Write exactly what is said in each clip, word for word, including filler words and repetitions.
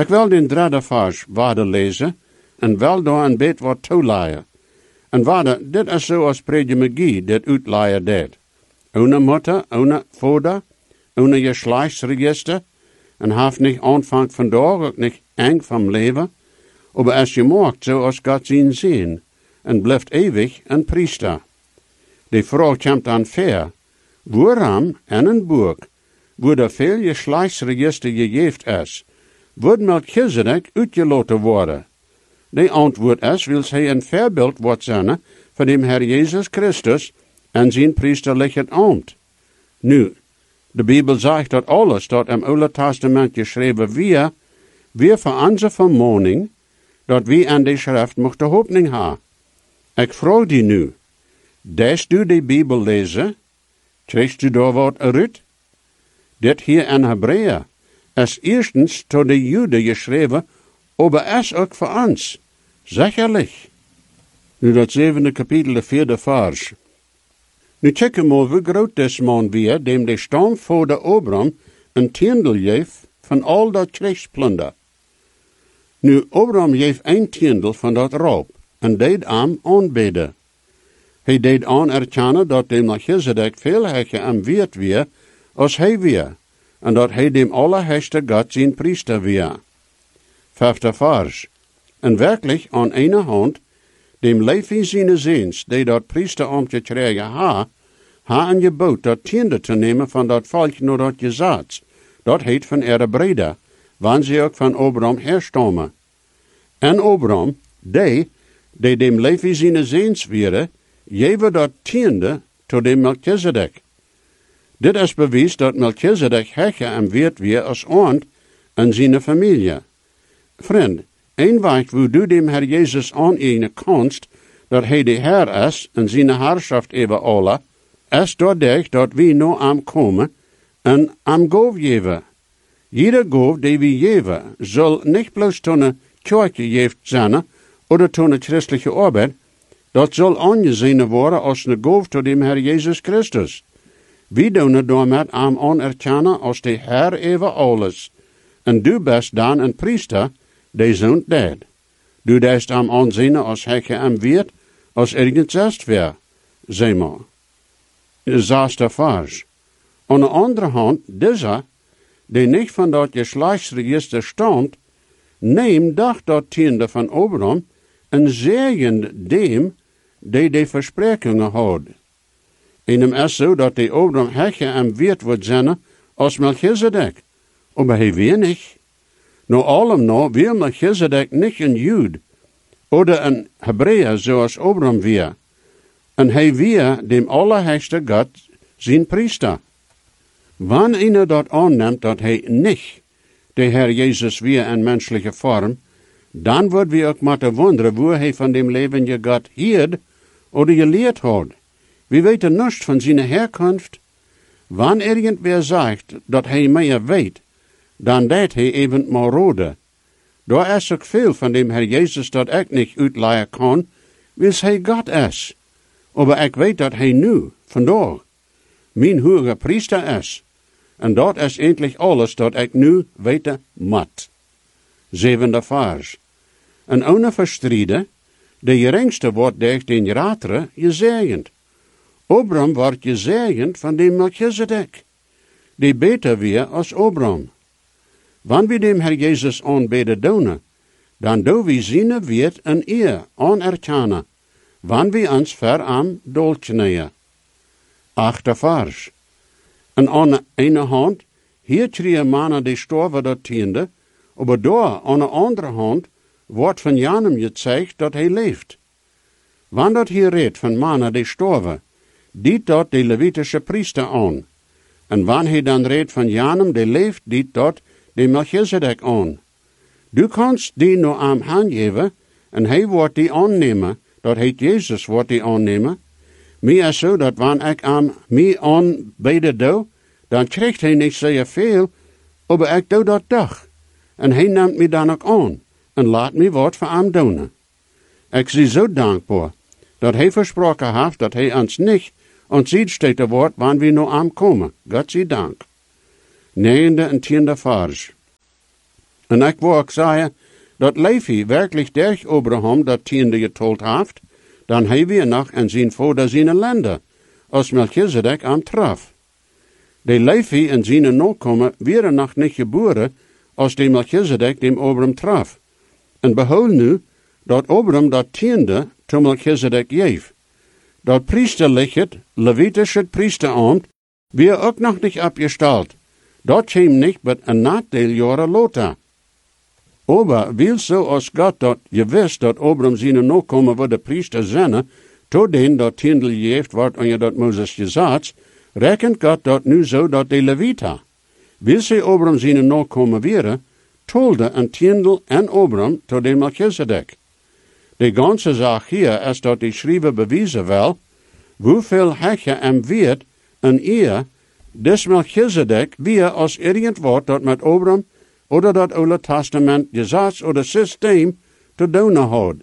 Ik wil den derde vers waarde lezen en wel door een beetje wat toelaaien. En waarde, dit is zoals predjemagie dit uitlaaien deed. Ohne moeder, ohne vader, ohne geslachtsregister, en heeft niet aanvang vandaag, ook niet eng van leven, aber als je maakt zoals God zien zien, en blijft eeuwig een priester. Die vrouw komt aan ver, waarom en een boek, wo er veel geslachtsregister gegeven is, wordt Melchizedek uitgelaten worden. Die antwoord is, wil hij een voorbeeld wordt zijn van de Heer Jezus Christus en zijn priesterlijke ambt. Nu, de Bijbel zegt dat alles dat im Oude Testament geschreven weer, weer voor onze vermoning, dat we aan de schrift mochten hoopning hebben. Ik vraag die nu, des du de Bijbel lezen, krijgst u daar wat uit? Dit hier in Hebreeën is eerstens tot de Joden geschreven, aber is ook voor ons, zekerlijk. Nu dat zevende kapitel, de vierde vers. Nu checken we hoe groot des man weer, dem de stamvader Abraham een tiendel geeft van al dat krijgsplunder. Nu, Abraham geeft een tiendel van dat roop, en deed aan aanbidden. Hij deed aan erkennen dat de Melchizedek veel hecher en weert weer, als hij weer, en dat hij dem allerheerste God zijn priester weer. Vijfde vers. En werkelijk aan ene hand, dem Levi zijn ziens, die dat priesterambt gekregen ha, ha een gebod dat tiende te nemen van dat volk naar dat gezat, dat heet van ere breda, wanneer ze ook van Abraham herstammen. En Abraham, die, die dem Levi zijn ziens wieren, geven dat tiende tot dem Melchizedek. Dit is bewijs dat Melchizedek hecher en weert weer als aand en zijn familie. Vriend, een weg wo du dem Herr Jezus aaneignen kanst, dat hij de Herr is en zijn heerschaft over alle, is doordat dat we nou aan komen en aan goof geven. Jeder goof die we geven, zal niet bloos toen een kerkje geeft zijn, oder toen een christelijke arbeid, dat zal aangezien worden als een goof tot dem Herr Jezus Christus. We doen het daarmee aan anerkennen als de Herr over alles. En du bist dan een priester, die zoont dat. Du deist am aanzien als hekke am weert, als ergens zest weer, zeg maar. Zesde vers. Aan de andere hand, deze, die niet van dat geslachtsregister stamt, neem dag dat tiende van Abraham en zegen dem, die de versprekingen houdt. En hem is zo dat de Abraham hekke en weert wordt zijn als Melchizedek, maar hij weer niet. Nou allem nou weer Melchizedek niet een Jood, oder een Hebreeër zoals Abraham weer. En hij weer dem allerheerste God zijn priester. Wanneer hij dat aanneemt dat hij niet de Herr Jezus weer in menselijke vorm, dan wordt we ook maar te wonderen hoe hij van dem levende God hierd oder geleerd had. We weten niets van zijn herkomst. Wanneer irgendwer zegt dat hij meer weet, dan deed hij even maar rode. Daar is ook veel van dem Herr Jezus dat ik niet uitleiden kan, wils hij God is. Maar ik weet dat hij nu, vandaag, mijn hoge priester is. En dat is eindelijk alles dat ik nu weten moet. Zevende vers. En ohne verstrieden, de geringste wordt durch den ratere gezegend. Abraham wordt gezegend van dem Melchizedek, die beter weer als Abraham. Wanneer we dem Herr Jezus aanbeden doen, dan doen we zijn weert en eer anerkennen, wanneer we ons ver aan dolkneeën. Achte vers. En aan de ene hand, hier kregen mannen die storven dat tiende, maar daar aan de andere hand wordt van Janem gezegd dat hij leeft. Wanneer dat hier redt van mannen die storven, diet dat de Levitische priester aan. En wanneer hij dan redt van Janem die leeft, diet dat de Melchizedek aan. Du kannst die nou aan hem geven, en hij wordt die aannemen, dat heet Jezus wordt die aannemen. Mij is zo dat wanneer ik aan mij aanbeden doe, dan krijgt hij niet zeer veel, maar ik doe dat toch. En hij neemt mij dan ook aan, en laat mij wat voor hem doen. Ik zie zo dankbaar, dat hij versproken heeft dat hij ons niet ontzijdsteken wordt, wanneer we nou aankomen. God zij dank. Negende en tiende vers. En ik wil ook zeggen, dat Levi werkelijk durch Abraham dat tiende getold heeft, dan hij weer nog en zijn vader zijn landen, als Melchizedek aan traf. De Levi en zijn nakomen werden nog niet geboren, als de Melchizedek dem Abraham traf. En behoud nu, dat Abraham dat tiende to Melchizedek geef. Dat priesterlijke, levitische priesterambt, weer ook nog niet opgesteld. Dat kwam niet met een nadeel jaren later. Aber wil zo als God dat je wist dat Abraham zijn nakomen voor de priester zijn, tot den dat tiendel geeft wordt aan je dat Moses gezegd, rekent God dat nu zo dat de Levita. Wil ze Abraham zijn nakomen weren, tolde een tiendel en Abraham tot de Melchizedek. De ganze zaak hier is dat de schrijver bewijzen wil, hoeveel hechtje en weet een eer, des Melchizedek weer als irgend wordt dat met Abraham oder dat Oude Testament gezag oder systeem te doen had.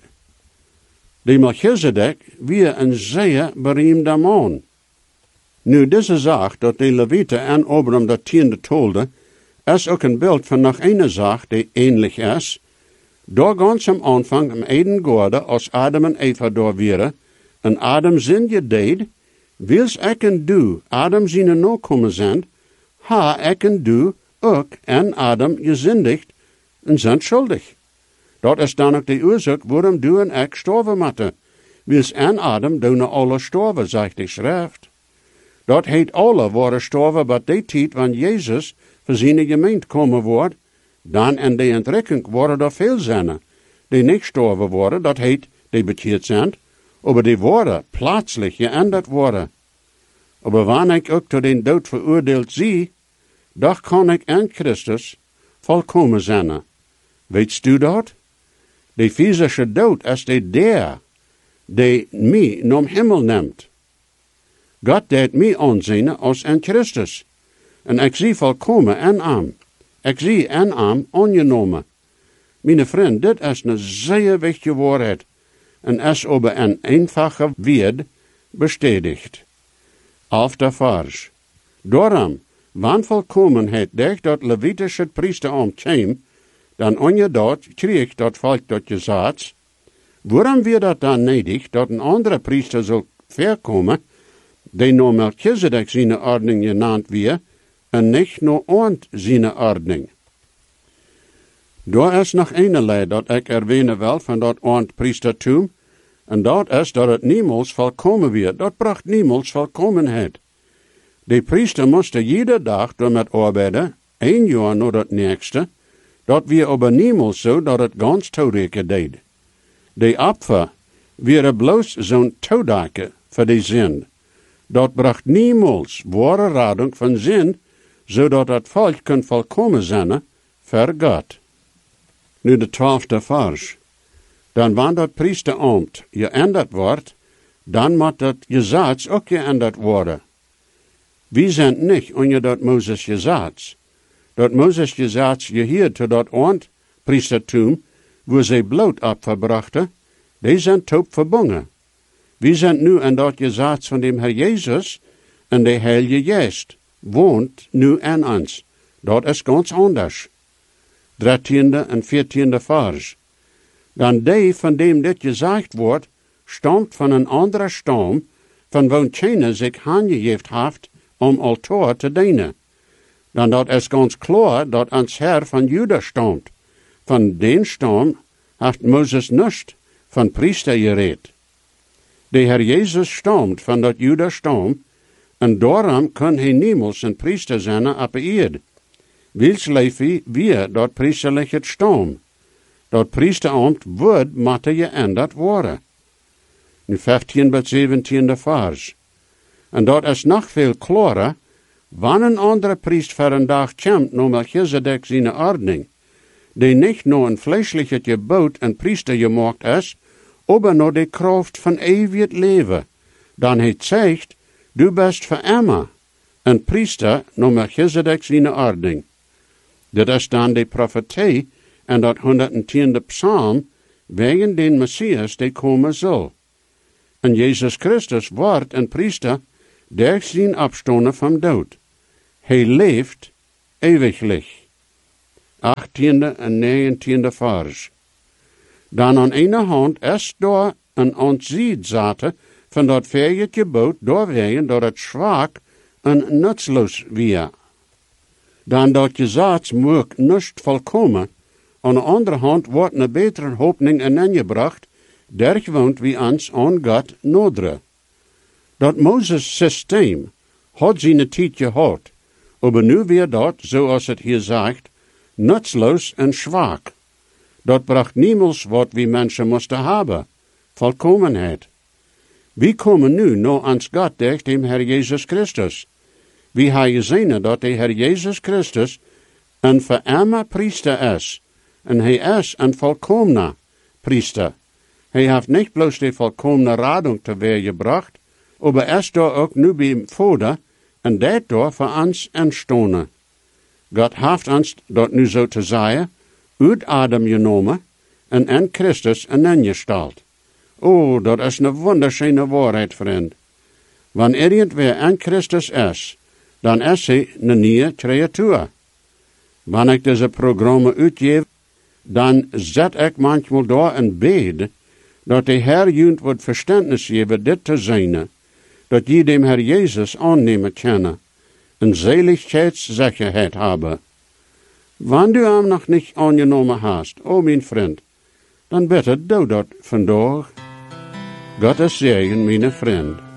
De Melchizedek weer een zeer beroemde man. Nu, deze zaak dat de Levieten en Abraham dat tiende tolde, is ook een beeld van nog een zaak die ähnlich is. Door ganz am Anfang am Eden Gorde, als Adam en Eva door waren, en Adam zin je deed, wils ik en du Adam zijn nakomen zijn, ha ik en du ook en Adam gezindigd en zijn schuldig. Dat is dan ook de oorzaak waarom du en ik sterven moeten. Wils en Adam doen alle sterven, zegt de schrift. Dat heet alle worden sterven bij die tijd wanneer Jezus voor zijn gemeente komen wordt, dan in de entrekking worden er veel zijn, die niet sterven worden, dat heet, die bekeerd zijn, aber die worden plaatselijk geändert worden. Aber wanneer ik ook tot den dood veroordeeld zie, doch kan ik in Christus volkomen zijn. Weet du dat? De physische dood is de der, die mij naar Himmel neemt. God deed mij aanzien als in Christus, en ik zie volkomen en arm. Ik zie en arm aangenomen. Mijn vriend, dit is een zeer wichtige waarheid, en is over een eenvoudige woord bestätigt. Auf der Vers. Daarom, wanneer volkomenheid durch dat Levitische priesterambt kwam, dan on je dat kreeg dat volk dat gezegd, waarom weer dat dan nedig dat een andere priester zal verkomen, die naar Melchizedek zijn ordning genaamd weer, en niet naar ons zijn ordning. Daar is nog een lei dat ik erwähnen wil van dat ons priestertum, en dat is dat het niemals volkomen wordt. Dat bracht niemals volkomenheid. De priester moest iedere dag door met arbeiden, één jaar naar het nächste, dat weer aber niemals zo dat het ganz toereken deed. De opfer weer bloos zo'n toedake voor de zin. Dat bracht niemals ware radung van zin, zodat het volk kan volkomen zijn voor God. Nu de twaalfde vers. Dan wanneer dat priesterambt geändert wordt, dan moet dat gezag ook geändert worden. Wie zijn niet onder dat Moses gezag. Dat Moses gezag gehierd tot dat ont priestertum, wo ze bloot opverbrachten, die zijn top verbonden. Wie zijn nu in dat gezag van dem Herr Jezus, en de Heilige Geest woont nu in ons. Dat is ganz anders. dertiende en veertiende vers. Dan die van dem dit gezegd wordt, stamt van een andere stam, van woon China zich aangegeven heeft om altaar te dienen. Dan dat is ganz klaar dat ons Herr van Juda stamt. Van den stam heeft Moses nicht van priester gereed. De Herr Jezus stamt van dat Juda stam, en daarom kan hij niemals een priester zijn op de eerd. Wils Levi weer dat priesterlijke stam. Dat priesterambt wordt moeten geändert worden. Nu vijftiende tot zeventiende vers. En dat is nog veel klarer, wanneer een andere priest voor een dag komt naar Melchizedek zijn ordning, die niet naar een vleeselijke gebod een priester gemaakt is, aber naar de kracht van eeuwig leven. Dan hij zegt, du bist voor immer een priester naar Melchizedek zijn ordning. Dat is dan de profetie en dat honderdtiende psalm wegen den Messias die komen zal. En Jezus Christus wordt een priester durch zijn opstonden van dood. Hij leeft eeuwiglich. achttiende en negentiende vers. Dan aan ene hand is door een ontziet zaten van dat veertje boot doorwegen door het zwak en nutsloos weer. Dan dat je zaad mocht niet volkomen, aan de andere hand wordt een betere hoopning ingebracht, der woont wie ons aan God nodre. Dat Moses systeem had zijn tijd gehad, aber nu weer dat, zoals het hier zegt, nutzloos en zwak. Dat bracht niemals wat wie mensen moesten hebben, volkomenheid. Wie komen nu nou ans God durch dem Herr Jesus Christus? Wie ha gezien dat de Herr Jesus Christus een verarme priester is, en hij is een volkomene priester. Hij heeft niet bloos de volkomene radung te weer gebracht, aber is door ook nu bij Vader, en dat door voor ons entstonen. God heeft ons, dat nu zo te zeggen, uit Adam genomen en in Christus ingesteld. Oh, dat is een wonderschöne waarheid, vriend. Wanneer irgendwer in Christus is, dan is hij een nieuwe creatuur. Wanneer ik deze programma uitgeef, dan zet ik manchmal door een bed, dat de Heer junt wordt verständnis geven dit te zijn, dat je dem Herr Jezus aannemen kunnen, en zeligheidssicherheid hebben. Wanneer du hem nog niet aangenomen hast, o mijn vriend, dan bitte doe dat vandaag. God is zegen, mijn vriend.